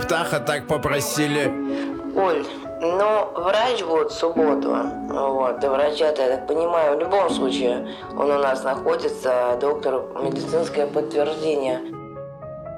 Птаха так попросили. Оль, ну, врач вот в субботу, вот, и врача-то, я так понимаю, в любом случае он у нас находится, доктор, медицинское подтверждение.